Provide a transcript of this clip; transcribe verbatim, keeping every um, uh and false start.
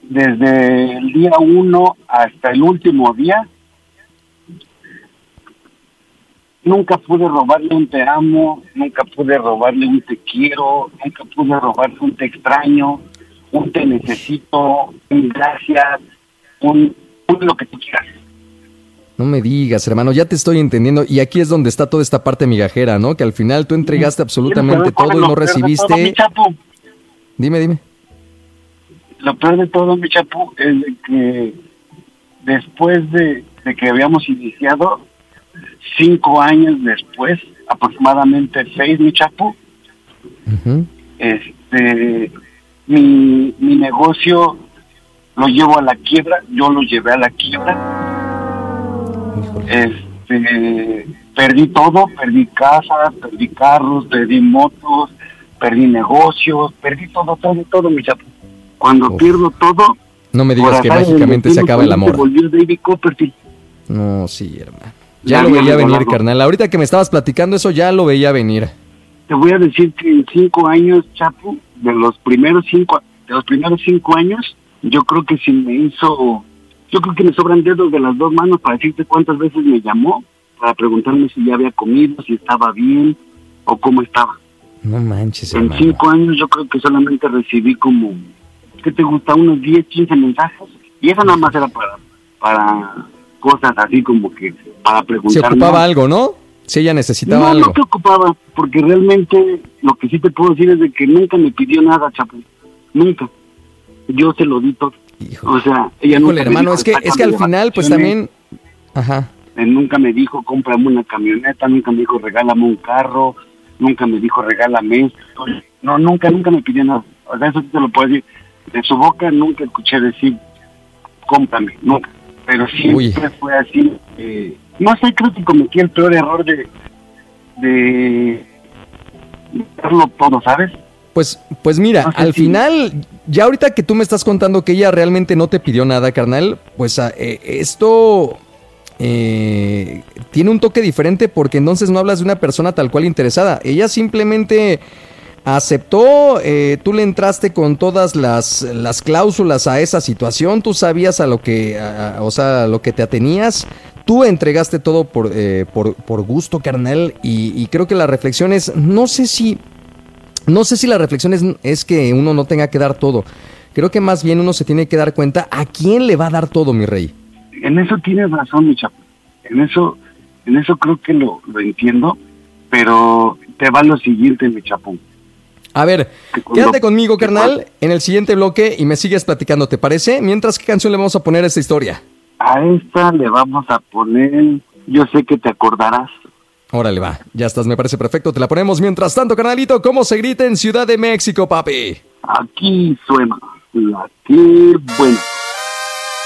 desde el día uno hasta el último día, nunca pude robarle un te amo, nunca pude robarle un te quiero, nunca pude robarle un te extraño, un te necesito, un gracias, un, un lo que tú quieras. No me digas, hermano, ya te estoy entendiendo. Y aquí es donde está toda esta parte migajera, ¿no? Que al final tú entregaste absolutamente todo y no recibiste... Todo, mi Chapu? Dime, dime. Lo peor de todo, mi Chapu, es de que después de, de que habíamos iniciado, cinco años después, aproximadamente seis, mi Chapu, uh-huh. este, mi, mi negocio lo llevo a la quiebra, yo lo llevé a la quiebra. Este, perdí todo, perdí casas, perdí carros, perdí motos, perdí negocios, perdí todo, todo, todo, mi Chapu. Cuando Uf. pierdo todo... No me digas que mágicamente se acaba el amor. Volvió David Copperfield. No, sí, hermano. Ya, ya lo veía venir, volado. carnal. Ahorita que me estabas platicando eso, ya lo veía venir. Te voy a decir que en cinco años, Chapu, de los primeros cinco, de los primeros cinco años, yo creo que si me hizo... Yo creo que me sobran dedos de las dos manos para decirte cuántas veces me llamó, para preguntarme si ya había comido, si estaba bien o cómo estaba. No manches, En hermano. cinco años yo creo que solamente recibí como, ¿qué te gusta? Unos diez, quince mensajes. Y eso nada más era para, para cosas así como que, para preguntar. Se ocupaba ¿no? algo, ¿no? Si ella necesitaba no, algo. No, no te ocupaba, porque realmente lo que sí te puedo decir es de que nunca me pidió nada, Chapu. Nunca. Yo se lo di todo. Híjole. O sea, ella Híjole, nunca hermano, me dijo, es que es que al final pues también ajá. Él nunca me dijo, cómprame una camioneta, nunca me dijo, regálame un carro, nunca me dijo, regálame esto. No, nunca, nunca me pidió nada. O sea, eso sí te lo puedo decir. De su boca nunca escuché decir, cómprame, nunca. Pero siempre Uy. fue así. Eh, no sé, creo que cometí el peor error de de darlo todo, ¿sabes? Pues, pues mira, no sé al si... final, ya ahorita que tú me estás contando que ella realmente no te pidió nada, carnal, pues eh, esto eh, tiene un toque diferente porque entonces no hablas de una persona tal cual interesada. Ella simplemente aceptó, eh, tú le entraste con todas las, las cláusulas a esa situación, tú sabías a lo que, a, a, o sea, a lo que te atenías. Tú entregaste todo por, eh, por, por gusto, carnal, y, y creo que la reflexión es, no sé si... No sé si la reflexión es, es que uno no tenga que dar todo. Creo que más bien uno se tiene que dar cuenta a quién le va a dar todo, mi rey. En eso tienes razón, mi Chapu. En eso, en eso creo que lo, lo entiendo, pero te va lo siguiente, mi Chapu. A ver, quédate conmigo, carnal, en el siguiente bloque y me sigues platicando, ¿te parece? Mientras, ¿qué canción le vamos a poner a esta historia? A esta le vamos a poner Yo sé que te acordarás. Órale, va, ya estás, me parece perfecto, te la ponemos. Mientras tanto, carnalito, ¿cómo se grita en Ciudad de México, papi? Aquí suena la que buena.